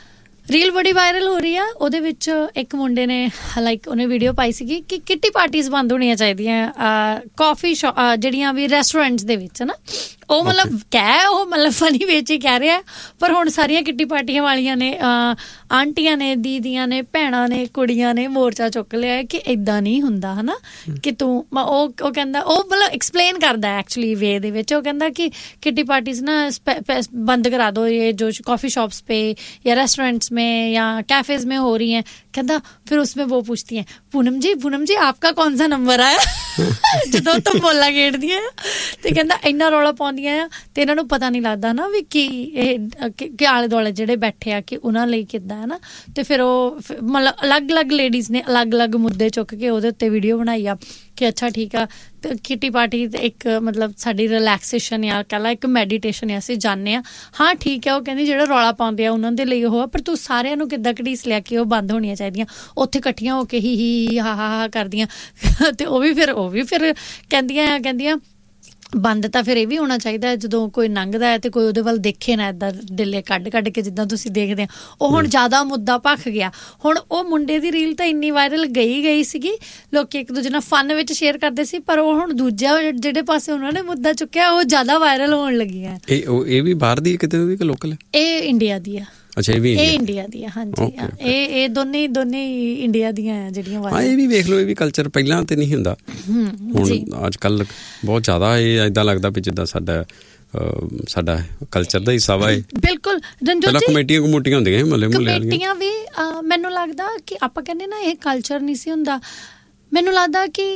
ਰੀਲ ਬੜੀ ਵਾਇਰਲ ਹੋ ਰਹੀ ਆ, ਉਹਦੇ ਵਿੱਚ ਇੱਕ ਮੁੰਡੇ ਨੇ ਲਾਈਕ ਉਹਨੇ ਵੀਡੀਓ ਪਾਈ ਸੀਗੀ ਕਿ ਕਿੱਟੀ ਪਾਰਟੀਜ਼ ਬੰਦ ਹੋਣੀਆਂ ਚਾਹੀਦੀਆਂ ਕਾਫੀ ਸ਼ੋ ਜਿਹੜੀਆਂ ਵੀ ਰੈਸਟੋਰੈਂਟਸ ਦੇ ਵਿੱਚ ਨਾ। ਉਹ ਮਤਲਬ ਕਹਿ ਉਹ ਮਤਲਬ ਫਨੀ ਵਿੱਚ ਹੀ ਕਹਿ ਰਿਹਾ, ਪਰ ਹੁਣ ਸਾਰੀਆਂ ਕਿੱਟੀ ਪਾਰਟੀਆਂ ਵਾਲੀਆਂ ਨੇ ਆਂਟੀਆਂ ਨੇ, ਦੀਦੀਆਂ ਨੇ, ਭੈਣਾਂ ਨੇ, ਕੁੜੀਆਂ ਨੇ ਮੋਰਚਾ ਚੁੱਕ ਲਿਆ ਕਿ ਏਦਾਂ ਨਹੀਂ ਹੁੰਦਾ ਹਨਾ, ਕਿ ਤੂੰ ਉਹ ਉਹ ਕਹਿੰਦਾ, ਉਹ ਮਤਲਬ ਐਕਸਪਲੇਨ ਕਰਦਾ ਐਕਚੁਅਲੀ ਵੇ ਦੇ ਵਿੱਚ। ਉਹ ਕਹਿੰਦਾ ਕਿ किट्टी पार्टीज ना बंद करा दो, ये जो कॉफ़ी शॉप्स पे या रेस्टोरेंट्स में या कैफ़ेज़ में हो रही हैं। कहता फिर उसमें वो पूछती हैं, पूनम जी पूनम जी आपका कौन सा नंबर आया ਜਦੋਂ ਤੁਮ ਬੋਲਾ ਖੇਡਦੀਆਂ ਤੇ ਕਹਿੰਦਾ ਇੰਨਾ ਰੌਲਾ ਪਾਉਂਦੀਆਂ ਆ ਤੇ ਇਹਨਾਂ ਨੂੰ ਪਤਾ ਨਹੀਂ ਲੱਗਦਾ ਨਾ ਵੀ ਕੀ ਇਹ ਕਿ ਆਲੇ ਦੁਆਲੇ ਜਿਹੜੇ ਬੈਠੇ ਆ ਕਿ ਉਹਨਾਂ ਲਈ ਕਿੱਦਾਂ ਹੈ ਨਾ। ਤੇ ਫਿਰ ਉਹ ਮਤਲਬ ਅਲੱਗ-ਅਲੱਗ ਲੇਡੀਜ਼ ਨੇ ਅਲੱਗ-ਅਲੱਗ ਮੁੱਦੇ ਚੁੱਕ ਕੇ ਉਹਦੇ ਉੱਤੇ ਵੀਡੀਓ ਬਣਾਈ ਆ ਕਿ ਅੱਛਾ ਠੀਕ ਆ ਕਿੱਟੀ ਪਾਰਟੀ ਇੱਕ ਮਤਲਬ ਸਾਡੀ ਰਿਲੈਕਸੇਸ਼ਨ ਆ, ਕਹਿ ਲਾ ਇੱਕ ਮੈਡੀਟੇਸ਼ਨ ਆ, ਅਸੀਂ ਜਾਂਦੇ ਹਾਂ। ਹਾਂ ਠੀਕ ਹੈ, ਉਹ ਕਹਿੰਦੀ ਜਿਹੜਾ ਰੌਲਾ ਪਾਉਂਦੇ ਆ ਉਹਨਾਂ ਦੇ ਲਈ ਉਹ ਆ, ਪਰ ਤੂੰ ਸਾਰਿਆਂ ਨੂੰ ਕਿੱਦਾਂ ਘੜੀਸ ਲਿਆ ਕਿ ਉਹ ਬੰਦ ਹੋਣੀਆਂ ਚਾਹੀਦੀਆਂ, ਉੱਥੇ ਇਕੱਠੀਆਂ ਹੋ ਕੇ ਹੀ ਹੀ ਹਾ ਹਾ ਹਾ ਕਰਦੀਆਂ। ਤੇ ਉਹ ਵੀ ਫਿਰ ਉਹ ਵੀ ਫਿਰ ਕਹਿੰਦੀਆਂ ਕਹਿੰਦੀਆਂ ਬੰਦ ਤਾਂ ਫਿਰ ਇਹ ਵੀ ਹੋਣਾ ਚਾਹੀਦਾ ਜਦੋਂ ਕੋਈ ਲੰਘਦਾ ਹੈ ਤੇ ਕੋਈ ਉਹਦੇ ਵੱਲ ਦੇਖੇ ਨਾ ਏਦਾਂ ਡਿੱਲੇ ਕੱਢ ਕੱਢ ਕੇ ਜਿੱਦਾਂ ਤੁਸੀਂ ਦੇਖਦੇ ਆ। ਉਹ ਹੁਣ ਜ਼ਿਆਦਾ ਮੁੱਦਾ ਭਖ ਗਿਆ। ਹੁਣ ਉਹ ਮੁੰਡੇ ਦੀ ਰੀਲ ਤਾਂ ਇੰਨੀ ਵਾਇਰਲ ਗਈ ਗਈ ਸੀਗੀ, ਲੋਕੀ ਇੱਕ ਦੂਜੇ ਨਾਲ ਫਨ ਵਿੱਚ ਸ਼ੇਅਰ ਕਰਦੇ ਸੀ, ਪਰ ਉਹ ਹੁਣ ਦੂਜਾ ਜਿਹੜੇ ਪਾਸੇ ਉਹਨਾਂ ਨੇ ਮੁੱਦਾ ਚੁੱਕਿਆ ਉਹ ਜ਼ਿਆਦਾ ਵਾਇਰਲ ਹੋਣ ਲੱਗੀਆਂ। ਇਹ ਇਹ ਵੀ ਬਾਹਰ ਦੀ ਕਿਤੇ ਵੀ ਕਿ ਲੋਕਲ ਹੈ? ਇਹ ਇੰਡੀਆ ਦੀ ਆ। ਅੱਛਾ, ਇਹ ਵੀ ਇਹ ਇੰਡੀਆ ਦੀ ਆ। ਹਾਂਜੀ, ਇਹ ਇਹ ਦੋਨੇ ਦੋਨੇ ਇੰਡੀਆ ਦੀਆਂ ਆ ਜਿਹੜੀਆਂ ਵਾਇਰਲ। ਹਾਂ, ਇਹ ਵੀ ਵੇਖ ਲਓ, ਇਹ ਵੀ ਕਲਚਰ ਪਹਿਲਾਂ ਤੇ ਨਹੀਂ ਹੁੰਦਾ, ਹੁਣ ਅੱਜ ਕੱਲ ਬਹੁਤ ਜ਼ਿਆਦਾ ਇਹ ਏਦਾਂ ਲੱਗਦਾ ਵੀ ਜਿੱਦਾਂ ਸਾਡਾ ਸਾਡਾ ਕਲਚਰ ਦਾ ਹਿੱਸਾ ਵਾ ਇਹ। ਬਿਲਕੁਲ, ਪਹਿਲਾਂ ਕਮੇਟੀਆਂ ਕਮੂਟੀਆਂ ਹੁੰਦੀਆਂ ਮੁਹੱਲੇ ਮੁਹੱਲੇ ਕਮੇਟੀਆਂ ਵੀ। ਮੈਨੂੰ ਲੱਗਦਾ ਕਿ ਆਪਾਂ ਕਹਿੰਦੇ ਨਾ ਇਹ ਕਲਚਰ ਨਹੀਂ ਸੀ ਹੁੰਦਾ, ਮੈਨੂੰ ਲੱਗਦਾ ਕਿ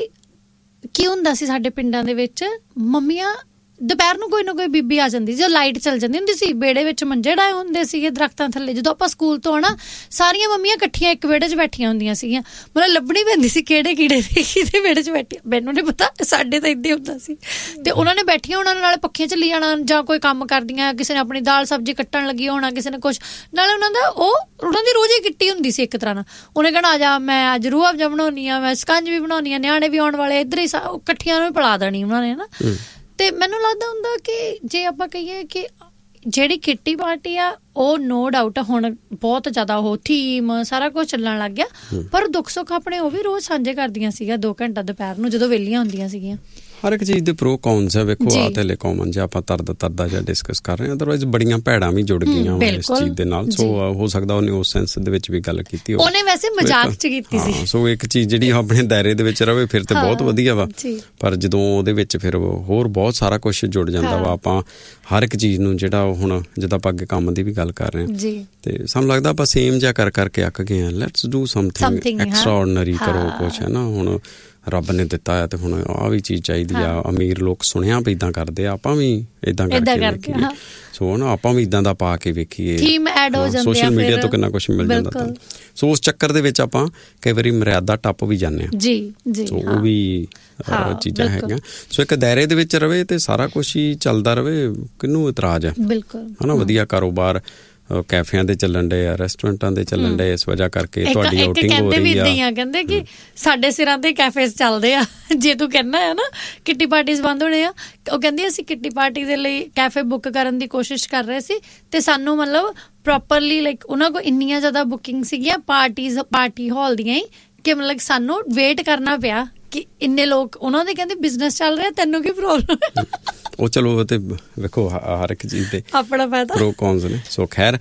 ਕੀ ਹੁੰਦਾ ਸੀ ਸਾਡੇ ਪਿੰਡਾਂ ਦੇ ਵਿੱਚ, ਮੰਮੀਆਂ ਦੁਪਹਿਰ ਨੂੰ ਕੋਈ ਨਾ ਕੋਈ ਬੀਬੀ ਆ ਜਾਂਦੀ, ਜਦੋਂ ਲਾਈਟ ਚੱਲ ਜਾਂਦੀ ਹੁੰਦੀ ਸੀ, ਵਿਹੜੇ ਵਿੱਚ ਮੰਜੇ ਡਾਏ ਹੁੰਦੇ ਸੀਗੇ ਦਰਖਤਾਂ ਥੱਲੇ। ਜਦੋਂ ਆਪਾਂ ਸਕੂਲ ਤੋਂ ਆਉਣਾ ਸਾਰੀਆਂ ਮੰਮੀਆਂ ਇਕੱਠੀਆਂ ਇੱਕ ਵਿਹੜੇ 'ਚ ਬੈਠੀਆਂ ਹੁੰਦੀਆਂ ਸੀਗੀਆਂ, ਮਤਲਬ ਲੱਭਣੀ ਪੈਂਦੀ ਸੀ ਕਿਹੜੇ ਕੀੜੇ ਦੇ ਕਿਹਦੇ ਵਿਹੜੇ 'ਚ ਬੈਠੀ। ਮੈਨੂੰ ਨਹੀਂ ਪਤਾ, ਸਾਡੇ ਤਾਂ ਇੱਦਾਂ ਹੁੰਦਾ ਸੀ। ਤੇ ਉਹਨਾਂ ਨੇ ਬੈਠੀਆਂ ਉਹਨਾਂ ਨਾਲ ਪੱਖੀਆਂ ਚੱਲੀ ਜਾਣਾ, ਜਾਂ ਕੋਈ ਕੰਮ ਕਰਦੀਆਂ, ਕਿਸੇ ਨੇ ਆਪਣੀ ਦਾਲ ਸਬਜ਼ੀ ਕੱਟਣ ਲੱਗੀ ਹੋਣਾ, ਕਿਸੇ ਨੇ ਕੁਛ, ਨਾਲੇ ਉਹਨਾਂ ਦਾ ਉਹ ਉਹਨਾਂ ਦੀ ਰੋਜ਼ ਹੀ ਕਿੱਟੀ ਹੁੰਦੀ ਸੀ ਇੱਕ ਤਰ੍ਹਾਂ ਨਾਲ। ਉਹਨੇ ਕਹਿਣਾ ਆ ਜਾ ਮੈਂ ਅੱਜ ਰੂਹ ਅਫਜ਼ਾ ਬਣਾਉਣੀ ਆ, ਮੈਂ ਸਕੰਜ ਵੀ ਬਣਾਉਣੀ ਆ, ਨਿਆਣੇ ਵੀ ਆਉਣ ਵਾਲੇ, ਇੱਧਰ ਹੀ ਇਕੱਠੀਆਂ ਨੂੰ ਵੀ ਪਿਲਾ ਦੇਣੀ ਉਹਨਾਂ ਨੇ ਨਾ। ਤੇ ਮੈਨੂੰ ਲੱਗਦਾ ਹੁੰਦਾ ਕਿ ਜੇ ਆਪਾਂ ਕਹੀਏ ਕਿ ਜਿਹੜੀ ਕਿੱਟੀ ਪਾਰਟੀ ਆ ਉਹ ਨੋ ਡਾਊਟ ਹੁਣ ਬਹੁਤ ਜ਼ਿਆਦਾ ਉਹ ਥੀਮ ਸਾਰਾ ਕੁਝ ਚੱਲਣ ਲੱਗ ਗਿਆ, ਪਰ ਦੁੱਖ ਸੁੱਖ ਆਪਣੇ ਉਹ ਵੀ ਰੋਜ਼ ਸਾਂਝੇ ਕਰਦੀਆਂ ਸੀਗੀਆਂ ਦੋ ਘੰਟਾ ਦੁਪਹਿਰ ਨੂੰ ਜਦੋਂ ਵਿਹਲੀਆਂ ਹੁੰਦੀਆਂ ਸੀਗੀਆਂ। ਹਰ ਇੱਕ ਚੀਜ਼ ਦੇ ਪ੍ਰੋ ਕੌਨਸ ਹੈ। ਵੇਖੋ ਆ ਤੇ ਲੈ ਕਾਮਨ ਜੇ ਆਪਾਂ ਤਰਦਾ ਤਰਦਾ ਜਾਂ ਡਿਸਕਸ ਕਰ ਰਹੇ ਹਾਂ, ਅਦਰਵਾਈਜ਼ ਬੜੀਆਂ ਭੈੜਾਂ ਵੀ ਜੁੜ ਗਈਆਂ ਇਸ ਚੀਜ਼ ਦੇ ਨਾਲ। ਸੋ ਹੋ ਸਕਦਾ ਉਹਨੇ ਉਸ ਸੈਂਸ ਦੇ ਵਿੱਚ ਵੀ ਗੱਲ ਕੀਤੀ ਹੋਵੇ, ਉਹਨੇ ਵੈਸੇ ਮਜ਼ਾਕ ਚ ਕੀਤੀ ਸੀ। ਸੋ ਇੱਕ ਚੀਜ਼ ਜਿਹੜੀ ਆਪਣੇ ਦਾਇਰੇ ਦੇ ਵਿੱਚ ਰਵੇ ਫਿਰ ਤੇ ਬਹੁਤ ਵਧੀਆ ਵਾ, ਪਰ ਜਦੋਂ ਉਹਦੇ ਵਿੱਚ ਫਿਰ ਹੋਰ ਬਹੁਤ ਸਾਰਾ ਕੁਛ ਜੁੜ ਜਾਂਦਾ ਵਾ। ਆਪਾਂ ਹਰ ਇੱਕ ਚੀਜ਼ ਨੂੰ ਜਿਹੜਾ ਹੁਣ ਜਿੱਦਾਂ ਆਪਾਂ ਅੱਗੇ ਕੰਮ ਦੀ ਵੀ ਗੱਲ ਕਰ ਰਹੇ ਹਾਂ ਤੇ ਸਾਨੂੰ ਲੱਗਦਾ ਆਪਾਂ ਸੇਮ ਜਿਹਾ ਕਰ ਕਰਕੇ ਅੱਕ ਗਏ ਹਾਂ। ਲੈਟਸ ਡੂ ਸਮਥਿੰਗ ਐਕਸਟਰਾਆਰਡੀਨਰੀ ਕਰੋ ਕੁਛ, ਹੈ ਨਾ। ਹੁਣ ਰੱਬ ਨੇ ਦਿੱਤਾ ਹੈ ਤੇ ਹੁਣ ਆਹ ਵੀ ਚੀਜ਼ ਚਾਹੀਦੀ ਆ। ਅਮੀਰ ਲੋਕ ਸੁਣਿਆ ਵੀ ਇੱਦਾਂ ਕਰਦੇ ਆ, ਆਪਾਂ ਵੀ ਇੱਦਾਂ ਕਰਕੇ ਸੋ ਨਾ ਆਪਾਂ ਵੀ ਇੱਦਾਂ ਦਾ ਪਾ ਕੇ ਵੇਖੀਏ। ਸੋਸ਼ਲ ਮੀਡੀਆ ਤੋਂ ਕਿੰਨਾ ਕੁਛ ਮਿਲ ਜਾਂਦਾ। ਸੋ ਉਸ ਚੱਕਰ ਦੇ ਵਿੱਚ ਆਪਾਂ ਕਈ ਵਾਰੀ ਮਰਿਆਦਾ ਟੱਪ ਵੀ ਜਾਂਦੇ ਹਾਂ। ਜੀ ਜੀ, ਸੋ ਉਹ ਵੀ ਚੀਜ਼ਾਂ ਹੈਗੀਆਂ। ਸੋ ਇੱਕ ਦਾਇਰੇ ਦੇ ਵਿੱਚ ਰਵੇ ਤੇ ਸਾਰਾ ਕੁਛ ਹੀ ਚੱਲਦਾ ਰਵੇ, ਕਿਹਨੂੰ ਇਤਰਾਜ਼ ਹੈ? ਬਿਲਕੁਲ, ਹਨਾ। ਵਧੀਆ ਕਾਰੋਬਾਰ ਕੈਫਿਆਂ ਦੇ ਚੱਲਣ ਡੇ ਆ, ਰੈਸਟੋਰੈਂਟਾਂ ਦੇ ਚੱਲਣ ਡੇ, ਇਸ ਵਜ੍ਹਾ ਕਰਕੇ ਤੁਹਾਡੀ ਆਊਟਿੰਗ ਹੋ ਰਹੀ ਆ। ਕਹਿੰਦੇ ਕਿ ਸਾਡੇ ਸਿਰਾਂ ਤੇ ਕੈਫੇਸ ਚੱਲਦੇ ਆ। ਜੇ ਤੂੰ ਕਹਿੰਦਾ ਹੈ ਨਾ ਕਿੱਟੀ ਪਾਰਟੀਜ਼ ਬੰਦ ਹੋਣੇ ਆ, ਉਹ ਕਹਿੰਦੀ ਅਸੀਂ ਕਿੱਟੀ ਪਾਰਟੀ ਦੇ ਲਈ ਕੈਫੇ ਬੁੱਕ ਕਰਨ ਦੀ ਕੋਸ਼ਿਸ਼ ਕਰ ਰਹੇ ਸੀ ਤੇ ਸਾਨੂੰ ਮਤਲਬ ਪ੍ਰੋਪਰਲੀ ਲਾਈਕ ਉਹਨਾਂ ਕੋਲ ਇੰਨੀਆਂ ਜ਼ਿਆਦਾ ਬੁਕਿੰਗ ਸੀਗੀਆਂ ਪਾਰਟੀਜ਼ ਪਾਰਟੀ ਹਾਲ ਦੀਆਂ ਹੀ ਕਿ ਮਤਲਬ ਸਾਨੂੰ ਵੇਟ ਕਰਨਾ ਪਿਆ ਕਿ ਇੰਨੇ ਲੋਕ ਉਹਨਾਂ ਦੇ ਕਹਿੰਦੇ ਬਿਜ਼ਨਸ ਚੱਲ ਰਿਹਾ, ਤੈਨੂੰ ਕੀ ਪ੍ਰੋਬਲਮ? ਉਹ ਚਲੋ ਤੇ ਵੇਖੋ ਹਰ ਇੱਕ ਚੀਜ਼ ਦੇ ਆਪਣਾ ਫਾਇਦਾ ਪ੍ਰੋ ਕੌਨਸ ਨੇ। ਸੋ ਖੈਰ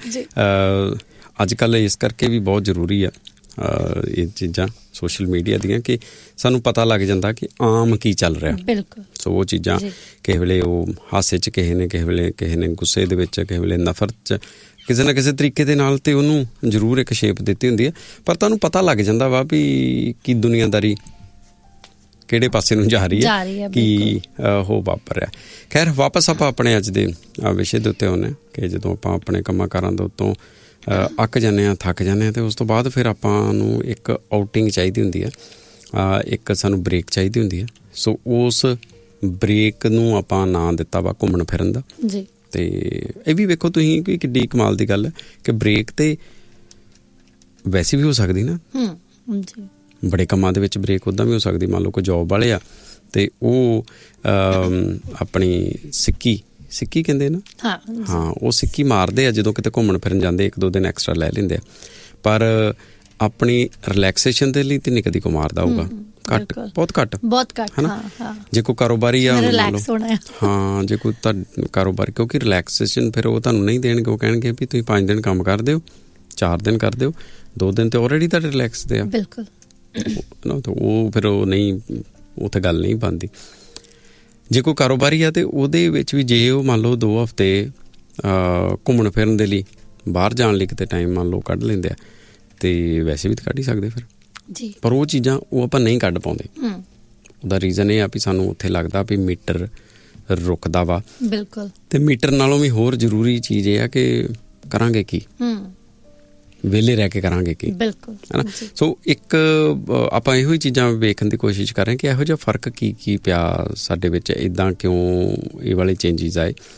ਅੱਜ ਕੱਲ੍ਹ ਇਸ ਕਰਕੇ ਵੀ ਬਹੁਤ ਜ਼ਰੂਰੀ ਆ ਇਹ ਚੀਜ਼ਾਂ ਸੋਸ਼ਲ ਮੀਡੀਆ ਦੀਆਂ ਕਿ ਸਾਨੂੰ ਪਤਾ ਲੱਗ ਜਾਂਦਾ ਕਿ ਆਮ ਕੀ ਚੱਲ ਰਿਹਾ। ਬਿਲਕੁਲ। ਸੋ ਉਹ ਚੀਜ਼ਾਂ ਕਿਸੇ ਵੇਲੇ ਉਹ ਹਾਸੇ 'ਚ, ਕਿਸੇ ਨੇ ਕਿਸੇ ਵੇਲੇ ਕਿਸੇ ਨੇ ਗੁੱਸੇ ਦੇ ਵਿੱਚ, ਕਿਸੇ ਵੇਲੇ ਨਫ਼ਰਤ 'ਚ, ਕਿਸੇ ਨਾ ਕਿਸੇ ਤਰੀਕੇ ਦੇ ਨਾਲ ਤੇ ਉਹਨੂੰ ਜ਼ਰੂਰ ਇੱਕ ਸ਼ੇਪ ਦਿੱਤੀ ਹੁੰਦੀ ਹੈ, ਪਰ ਤੁਹਾਨੂੰ ਪਤਾ ਲੱਗ ਜਾਂਦਾ ਵਾ ਵੀ ਕੀ ਦੁਨੀਆਦਾਰੀ ਕਿਹੜੇ ਪਾਸੇ ਨੂੰ ਜਾ ਰਹੀ ਹੈ, ਕੀ ਉਹ ਵਾਪਰ ਰਿਹਾ। ਖੈਰ ਵਾਪਸ ਆਪਾਂ ਆਪਣੇ ਅੱਜ ਦੇ ਵਿਸ਼ੇ ਦੇ ਉੱਤੇ ਆਉਂਦੇ ਹਾਂ ਕਿ ਜਦੋਂ ਆਪਾਂ ਆਪਣੇ ਕੰਮਾਂ ਕਾਰਾਂ ਦੇ ਉੱਤੋਂ ਅੱਕ ਜਾਂਦੇ ਹਾਂ, ਥੱਕ ਜਾਂਦੇ ਹਾਂ, ਅਤੇ ਉਸ ਤੋਂ ਬਾਅਦ ਫਿਰ ਆਪਾਂ ਨੂੰ ਇੱਕ ਆਊਟਿੰਗ ਚਾਹੀਦੀ ਹੁੰਦੀ ਹੈ, ਇੱਕ ਸਾਨੂੰ ਬ੍ਰੇਕ ਚਾਹੀਦੀ ਹੁੰਦੀ ਹੈ। ਸੋ ਉਸ ਬ੍ਰੇਕ ਨੂੰ ਆਪਾਂ ਨਾਂ ਦਿੱਤਾ ਵਾ ਘੁੰਮਣ ਫਿਰਨ ਦਾ। ਜੀ। ਅਤੇ ਇਹ ਵੀ ਵੇਖੋ ਤੁਸੀਂ ਕਿ ਕਿੱਡੀ ਕਮਾਲ ਦੀ ਗੱਲ ਹੈ ਕਿ ਬ੍ਰੇਕ ਤੇ ਵੈਸੇ ਵੀ ਹੋ ਸਕਦੀ ਨਾ। ਜੀ। ਬੜੇ ਕੰਮਾਂ ਦੇ ਵਿੱਚ ਬ੍ਰੇਕ ਉੱਦਾਂ ਵੀ ਹੋ ਸਕਦੀ। ਮੰਨ ਲਓ ਕੋਈ ਜੋਬ ਵਾਲੇ ਆ ਅਤੇ ਉਹ ਆਪਣੀ ਸਿੱਕੀ ਸਿੱਕੀ ਕਹਿੰਦੇ ਨਾ, ਹਾਂ ਹਾਂ ਉਹ ਸਿੱਕੀ ਮਾਰਦੇ ਆ ਜਦੋਂ ਕਿਤੇ ਘੁੰਮਣ ਫਿਰਨ ਜਾਂਦੇ, ਇੱਕ ਦੋ ਦਿਨ ਐਕਸਟਰਾ ਲੈ ਲੈਂਦੇ ਆ, ਪਰ ਆਪਣੀ ਰਿਲੈਕਸੇਸ਼ਨ ਦੇ ਲਈ ਤੇ ਨਹੀਂ ਕਦੀ ਕੋ ਮਾਰਦਾ ਹੋਊਗਾ। ਘੱਟ, ਬਹੁਤ ਘੱਟ ਬਹੁਤ ਘੱਟ ਹੈ ਨਾ। ਜੇ ਕੋਈ ਕਾਰੋਬਾਰੀ ਆ, ਹਾਂ ਜੇ ਕੋਈ ਤਾਂ ਕਾਰੋਬਾਰ, ਕਿਉਂਕਿ ਰਿਲੈਕਸੇਸ਼ਨ ਫਿਰ ਉਹ ਤੁਹਾਨੂੰ ਨਹੀਂ ਦੇਣਗੇ। ਉਹ ਕਹਿਣਗੇ ਵੀ ਤੁਸੀਂ ਪੰਜ ਦਿਨ ਕੰਮ ਕਰ ਦਿਓ, ਚਾਰ ਦਿਨ ਕਰ ਦਿਓ, ਦੋ ਦਿਨ ਤੇ ਆਲਰੇਡੀ ਤੁਹਾਡੇ ਰਿਲੈਕਸ ਦੇ ਆ। ਬਿਲਕੁਲ। ਉਹ ਫਿਰ ਉਹ ਨਹੀਂ, ਉੱਥੇ ਗੱਲ ਨਹੀਂ ਬਣਦੀ। ਜੇ ਕੋਈ ਕਾਰੋਬਾਰੀ ਆ ਅਤੇ ਉਹਦੇ ਵਿੱਚ ਵੀ ਜੇ ਉਹ ਮੰਨ ਲਓ ਦੋ ਹਫ਼ਤੇ ਘੁੰਮਣ ਫਿਰਨ ਦੇ ਲਈ ਬਾਹਰ ਜਾਣ ਲਈ ਕਿਤੇ ਟਾਈਮ ਮੰਨ ਲਓ ਕੱਢ ਲੈਂਦੇ ਆ, ਅਤੇ ਵੈਸੇ ਵੀ ਤਾਂ ਕੱਢ ਹੀ ਸਕਦੇ ਫਿਰ ਜੀ। ਪਰ ਉਹ ਚੀਜ਼ਾਂ ਉਹ ਆਪਾਂ ਨਹੀਂ ਕੱਢ ਪਾਉਂਦੇ। ਉਹਦਾ ਰੀਜ਼ਨ ਇਹ ਆ ਵੀ ਸਾਨੂੰ ਉੱਥੇ ਲੱਗਦਾ ਵੀ ਮੀਟਰ ਰੁਕਦਾ ਵਾ। ਬਿਲਕੁਲ। ਅਤੇ ਮੀਟਰ ਨਾਲੋਂ ਵੀ ਹੋਰ ਜ਼ਰੂਰੀ ਚੀਜ਼ ਇਹ ਆ ਕਿ ਕਰਾਂਗੇ ਕੀ, ਵਿਹਲੇ ਰਹਿ ਕੇ ਕਰਾਂਗੇ ਕੀ, ਬਿਲਕੁਲ, ਹੈ ਨਾ। ਸੋ ਇੱਕ ਆਪਾਂ ਇਹੋ ਹੀ ਚੀਜ਼ਾਂ ਵੇਖਣ ਦੀ ਕੋਸ਼ਿਸ਼ ਕਰ ਰਹੇ ਕਿ ਇਹੋ ਜਿਹਾ ਫਰਕ ਕੀ ਕੀ ਪਿਆ ਸਾਡੇ ਵਿੱਚ, ਇੱਦਾਂ ਕਿਉਂ ਇਹ ਵਾਲੇ ਚੇਂਜਿਸ ਆਏ।